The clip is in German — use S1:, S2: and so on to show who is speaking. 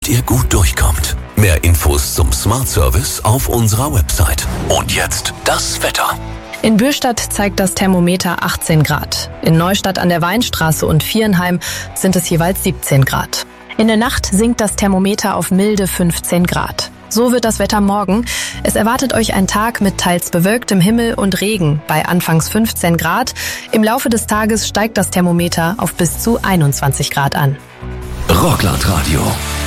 S1: ihr gut durchkommt. Mehr Infos zum Smart Service auf unserer Website. Und jetzt das Wetter.
S2: In Bürstadt zeigt das Thermometer 18 Grad. In Neustadt an der Weinstraße und Viernheim sind es jeweils 17 Grad. In der Nacht sinkt das Thermometer auf milde 15 Grad. So wird das Wetter morgen. Es erwartet euch ein Tag mit teils bewölktem Himmel und Regen bei anfangs 15 Grad. Im Laufe des Tages steigt das Thermometer auf bis zu 21 Grad an.
S1: Rockland Radio.